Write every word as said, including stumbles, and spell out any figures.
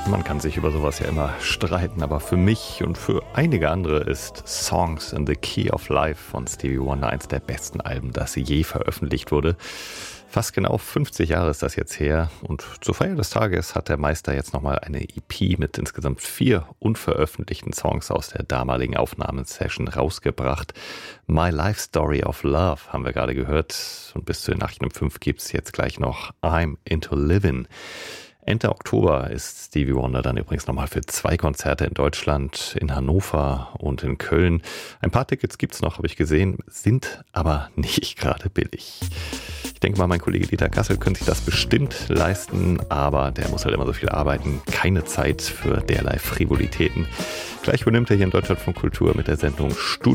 Man kann sich über sowas ja immer streiten, aber für mich und für einige andere ist Songs in the Key of Life von Stevie Wonder eins der besten Alben, das je veröffentlicht wurde. Fast genau fünfzig Jahre ist das jetzt her und zur Feier des Tages hat der Meister jetzt nochmal eine E P mit insgesamt vier unveröffentlichten Songs aus der damaligen Aufnahmesession rausgebracht. My Life Story of Love haben wir gerade gehört und bis zu den Nachrichten um fünf gibt es jetzt gleich noch I'm Into Livin'. Ende Oktober ist Stevie Wonder dann übrigens nochmal für zwei Konzerte in Deutschland, in Hannover und in Köln. Ein paar Tickets gibt's noch, habe ich gesehen, sind aber nicht gerade billig. Ich denke mal, mein Kollege Dieter Kassel könnte sich das bestimmt leisten, aber der muss halt immer so viel arbeiten. Keine Zeit für derlei Frivolitäten. Gleich übernimmt er hier in Deutschlandfunk Kultur mit der Sendung Studio